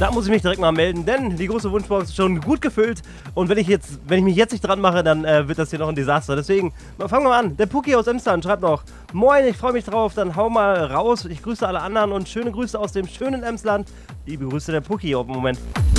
Da muss ich mich direkt mal melden, denn die große Wunschbox ist schon gut gefüllt. Und wenn ich mich jetzt nicht dran mache, dann wird das hier noch ein Desaster. Deswegen, fangen wir mal an. Der Puki aus Emsland schreibt noch: Moin, ich freue mich drauf, dann hau mal raus. Ich grüße alle anderen und schöne Grüße aus dem schönen Emsland. Liebe Grüße, der Puki auf den Moment.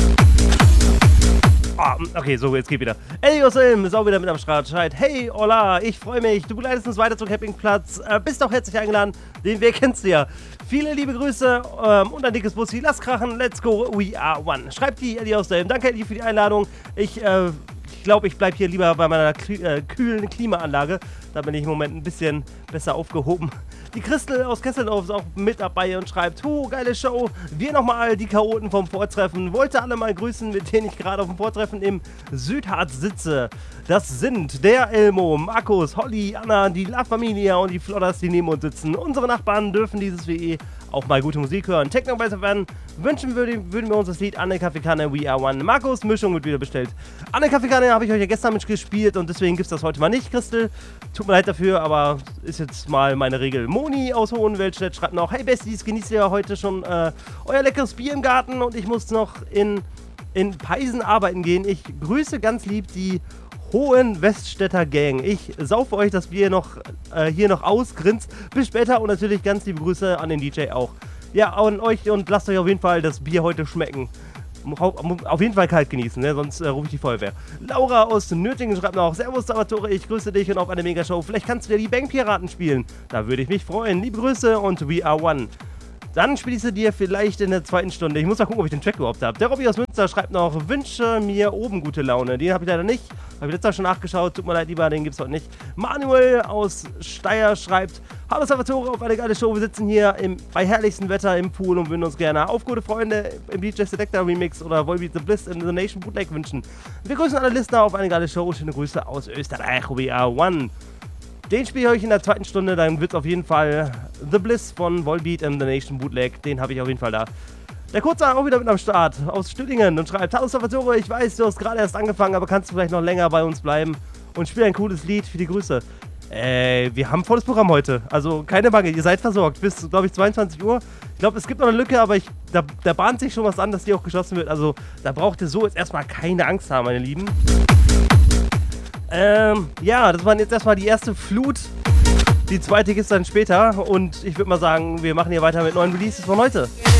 Okay, so, jetzt geht wieder. Elios Ilm ist auch wieder mit am Start. Schreit: Hey, hola, ich freue mich. Du begleitest uns weiter zum Campingplatz. Bist auch herzlich eingeladen. Den Weg kennst du ja. Viele liebe Grüße und ein dickes Bussi. Lass krachen. Let's go. We are one. Schreibt die Elios Ilm. Danke, Eli, für die Einladung. Ich glaube, ich bleibe hier lieber bei meiner kühlen Klimaanlage. Da bin ich im Moment ein bisschen besser aufgehoben. Die Christel aus Kesseldorf ist auch mit dabei und schreibt: geile Show. Wir nochmal die Chaoten vom Vortreffen. Wollte alle mal grüßen, mit denen ich gerade auf dem Vortreffen im Südharz sitze. Das sind der Elmo, Markus, Holly, Anna, die La Familia und die Flodders, die neben uns sitzen. Unsere Nachbarn dürfen dieses WE auch mal gute Musik hören. Techno besser werden. Wünschen würden wir uns das Lied Anne Kaffeekanne We Are One. Markus, Mischung wird wieder bestellt. Anne Kaffeekanne habe ich euch ja gestern mitgespielt und deswegen gibt es das heute mal nicht, Christel. Tut mir leid dafür, aber ist jetzt mal meine Regel. Moni aus Hohenweltstedt schreibt noch: Hey Besties, genießt ihr heute schon euer leckeres Bier im Garten und ich muss noch in Peisen arbeiten gehen. Ich grüße ganz lieb die Hohenweststädter Gang. Ich saufe euch das Bier hier noch aus, grinst. Bis später und natürlich ganz liebe Grüße an den DJ auch. Ja, an euch und lasst euch auf jeden Fall das Bier heute schmecken. Auf jeden Fall kalt genießen, ne? Sonst rufe ich die Feuerwehr. Laura aus Nürtingen schreibt noch: Servus Salvatore, ich grüße dich und auf eine Megashow. Vielleicht kannst du dir die Bankpiraten spielen. Da würde ich mich freuen. Liebe Grüße und We Are One. Dann spielst du dir vielleicht in der zweiten Stunde. Ich muss mal gucken, ob ich den Track überhaupt habe. Der Robby aus Münster schreibt noch: Wünsche mir oben gute Laune. Den habe ich leider nicht. Habe ich letztes Mal schon nachgeschaut. Tut mir leid, lieber, den gibt's heute nicht. Manuel aus Steyr schreibt: Hallo Salvatore, auf eine geile Show. Wir sitzen hier bei herrlichstem Wetter im Pool und würden uns gerne auf gute Freunde im DJ Selector Remix oder Volbeat The Bliss in The Nation Bootleg wünschen. Wir grüßen alle Listener auf eine geile Show. Schöne Grüße aus Österreich. We Are One. Den spiele ich euch in der zweiten Stunde, dann wird es auf jeden Fall The Bliss von Volbeat and The Nation Bootleg. Den habe ich auf jeden Fall da. Der Kurze auch wieder mit am Start aus Stühlingen und schreibt: Hallo Salvatore, ich weiß, du hast gerade erst angefangen, aber kannst du vielleicht noch länger bei uns bleiben und spiel ein cooles Lied für die Grüße. Wir haben volles Programm heute, also keine Bange, ihr seid versorgt bis, glaube ich, 22 Uhr. Ich glaube, es gibt noch eine Lücke, aber da bahnt sich schon was an, dass die auch geschossen wird. Also da braucht ihr so jetzt erstmal keine Angst haben, meine Lieben. Ja, das war jetzt erstmal die erste Flut. Die zweite gibt es dann später und ich würde mal sagen, wir machen hier weiter mit neuen Releases von heute.